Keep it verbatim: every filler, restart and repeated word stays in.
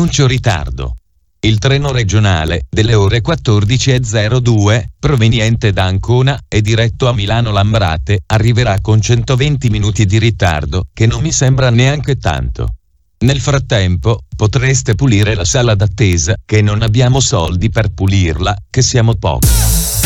annuncio ritardo. Il treno regionale delle ore quattordici e zero due, proveniente da Ancona e diretto a Milano Lambrate, arriverà con centoventi minuti di ritardo, che non mi sembra neanche tanto. Nel frattempo, potreste pulire la sala d'attesa, che non abbiamo soldi per pulirla, che siamo pochi.